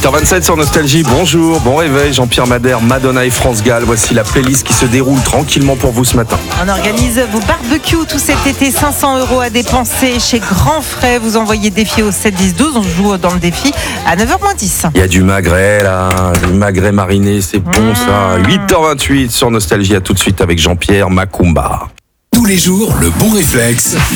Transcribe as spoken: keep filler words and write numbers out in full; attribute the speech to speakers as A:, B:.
A: heures vingt-sept sur Nostalgie, bonjour, bon réveil, Jean-Pierre Madère, Madonna et France Gall. Voici la playlist qui se déroule tranquillement pour vous ce matin.
B: On organise vos barbecues tout cet été, cinq cents euros à dépenser chez Grand Frais. Vous envoyez défi au sept dix douze, on joue dans le défi à neuf heures moins dix.
A: Il y a du magret là, du magret mariné, c'est bon mmh. ça. huit heures vingt-huit sur Nostalgie, à tout de suite avec Jean-Pierre Macumba.
C: Tous les jours, le bon réflexe,